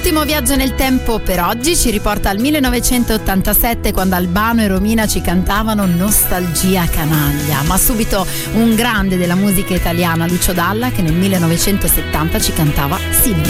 L'ultimo viaggio nel tempo per oggi ci riporta al 1987, quando Albano e Romina ci cantavano Nostalgia canaglia, ma subito un grande della musica italiana, Lucio Dalla, che nel 1970 ci cantava Silvia.